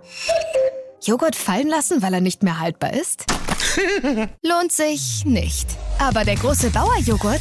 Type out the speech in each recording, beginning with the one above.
Joghurt fallen lassen, weil er nicht mehr haltbar ist? Lohnt sich nicht. Aber der große Bauerjoghurt,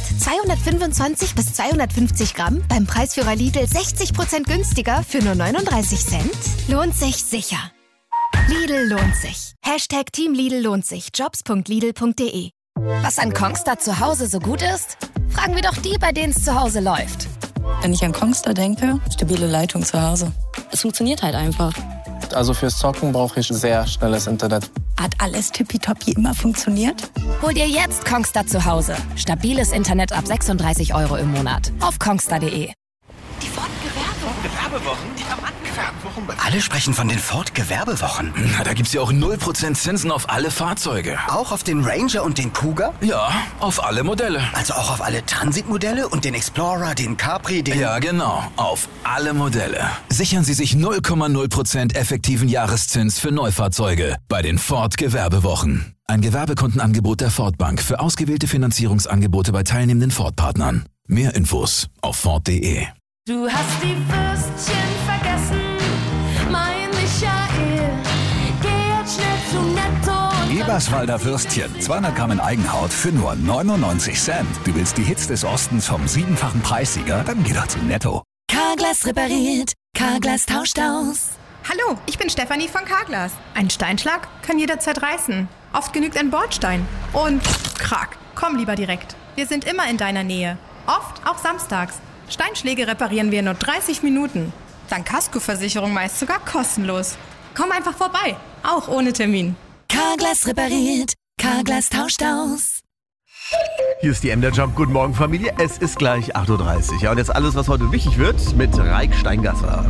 225 bis 250 Gramm, beim Preisführer Lidl 60% günstiger für nur 39 Cent, lohnt sich sicher. Lidl lohnt sich. Hashtag Team Lidl lohnt sich. Jobs.lidl.de. Was an Kongstar zu Hause so gut ist? Fragen wir doch die, bei denen es zu Hause läuft. Wenn ich an Kongstar denke, stabile Leitung zu Hause. Es funktioniert halt einfach. Also fürs Zocken brauche ich sehr schnelles Internet. Hat alles tippitoppi immer funktioniert? Hol dir jetzt Kongstar zu Hause. Stabiles Internet ab 36 € im Monat. Auf kongstar.de. Die Ford-Gewerbewochen? Die am Gewerbewochen? Alle sprechen von den Ford-Gewerbewochen. Na, da gibt's ja auch 0% Zinsen auf alle Fahrzeuge. Auch auf den Ranger und den Kuga? Ja, auf alle Modelle. Also auch auf alle Transit-Modelle und den Explorer, den Capri, den... Ja, genau. Auf alle Modelle. Sichern Sie sich 0,0% effektiven Jahreszins für Neufahrzeuge bei den Ford-Gewerbewochen. Ein Gewerbekundenangebot der Ford Bank für ausgewählte Finanzierungsangebote bei teilnehmenden Ford-Partnern. Mehr Infos auf Ford.de. Du hast die Würstchen vergessen, mein Michael. Geh jetzt schnell zu Netto. Eberswalder Würstchen, 200 Gramm in Eigenhaut für nur 99 Cent. Du willst die Hits des Ostens vom 7-fachen Preissieger? Dann geh doch zu Netto. Carglass repariert, Carglass tauscht aus. Hallo, ich bin Stefanie von Carglass. Ein Steinschlag kann jederzeit reißen. Oft genügt ein Bordstein. Und krack, komm lieber direkt. Wir sind immer in deiner Nähe. Oft auch samstags. Steinschläge reparieren wir in nur 30 Minuten. Dank Kaskoversicherung meist sogar kostenlos. Komm einfach vorbei, auch ohne Termin. Carglass repariert, Carglass tauscht aus. Hier ist die MDR Jump. Guten Morgen, Familie. Es ist gleich 8:30 Uhr. Ja, und jetzt alles, was heute wichtig wird, mit Raik Steingasser.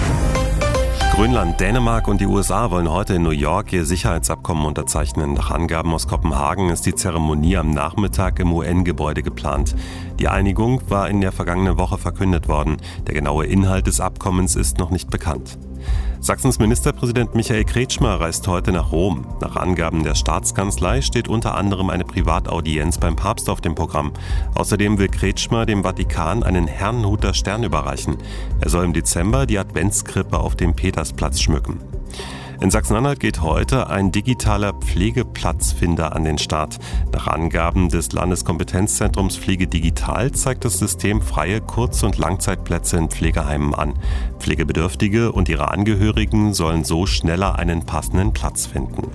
Grönland, Dänemark und die USA wollen heute in New York ihr Sicherheitsabkommen unterzeichnen. Nach Angaben aus Kopenhagen ist die Zeremonie am Nachmittag im UN-Gebäude geplant. Die Einigung war in der vergangenen Woche verkündet worden. Der genaue Inhalt des Abkommens ist noch nicht bekannt. Sachsens Ministerpräsident Michael Kretschmer reist heute nach Rom. Nach Angaben der Staatskanzlei steht unter anderem eine Privataudienz beim Papst auf dem Programm. Außerdem will Kretschmer dem Vatikan einen Herrnhuter Stern überreichen. Er soll im Dezember die Adventskrippe auf dem Petersplatz schmücken. In Sachsen-Anhalt geht heute ein digitaler Pflegeplatzfinder an den Start. Nach Angaben des Landeskompetenzzentrums Pflege Digital zeigt das System freie Kurz- und Langzeitplätze in Pflegeheimen an. Pflegebedürftige und ihre Angehörigen sollen so schneller einen passenden Platz finden.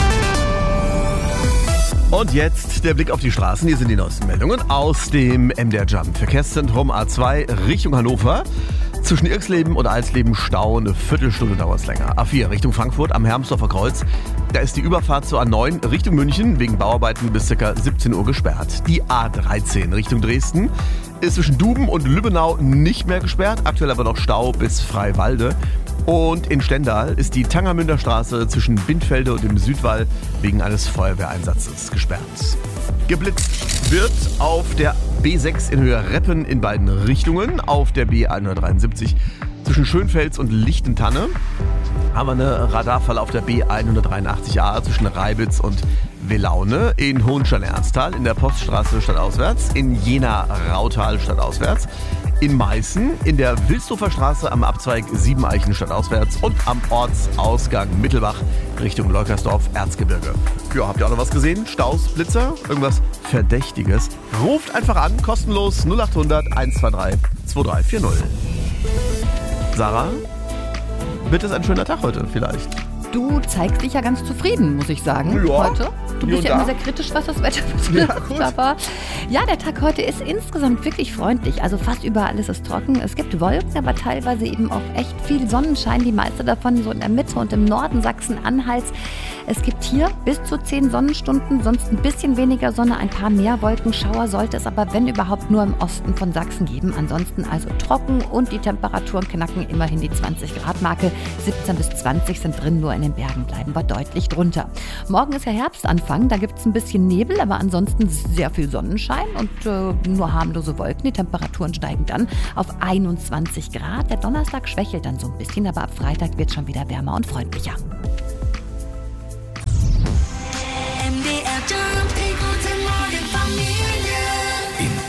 Und jetzt der Blick auf die Straßen. Hier sind die neuesten Meldungen aus dem MDR Jump. Verkehrszentrum A2 Richtung Hannover. Zwischen Irxleben und Alsleben Stau, eine Viertelstunde dauert es länger. A4 Richtung Frankfurt am Hermsdorfer Kreuz. Da ist die Überfahrt zur A9 Richtung München wegen Bauarbeiten bis ca. 17 Uhr gesperrt. Die A13 Richtung Dresden ist zwischen Duben und Lübbenau nicht mehr gesperrt. Aktuell aber noch Stau bis Freiwalde. Und in Stendal ist die Tangermünder Straße zwischen Bindfelde und dem Südwall wegen eines Feuerwehreinsatzes gesperrt. Geblitzt wird auf der B6 in Höhe Reppen in beiden Richtungen. Auf der B173 zwischen Schönfels und Lichtentanne haben wir eine Radarfall auf der B183a zwischen Reibitz und Willaune. In Hohenstein-Ernsthal in der Poststraße stadtauswärts. In Jena-Rautal stadtauswärts. In Meißen in der Wilsdorfer Straße am Abzweig Siebeneichen stadtauswärts und am Ortsausgang Mittelbach Richtung Leukersdorf-Erzgebirge. Ja, habt ihr auch noch was gesehen? Staus, Blitzer, irgendwas Verdächtiges? Ruft einfach an, kostenlos 0800 123 2340. Sarah, wird es ein schöner Tag heute vielleicht? Du zeigst dich ja ganz zufrieden, muss ich sagen, ja, heute. Du bist ja immer sehr kritisch, was das Wetter betrifft. Ja, aber ja, der Tag heute ist insgesamt wirklich freundlich. Also fast überall ist es trocken. Es gibt Wolken, aber teilweise eben auch echt viel Sonnenschein. Die meiste davon so in der Mitte und im Norden Sachsen-Anhalts. Es gibt hier bis zu 10 Sonnenstunden, sonst ein bisschen weniger Sonne, ein paar mehr Wolkenschauer sollte es aber, wenn überhaupt, nur im Osten von Sachsen geben. Ansonsten also trocken und die Temperaturen knacken immerhin die 20-Grad-Marke. 17 bis 20 sind drin, nur in den Bergen bleiben wir deutlich drunter. Morgen ist ja Herbstanfang, da gibt es ein bisschen Nebel, aber ansonsten sehr viel Sonnenschein und nur harmlose Wolken. Die Temperaturen steigen dann auf 21 Grad. Der Donnerstag schwächelt dann so ein bisschen, aber ab Freitag wird es schon wieder wärmer und freundlicher.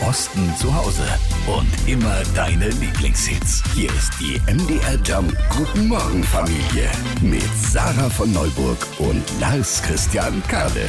Osten zu Hause. Und immer deine Lieblingshits. Hier ist die MDR Jump Guten Morgen Familie mit Sarah von Neuburg und Lars Christian Kade.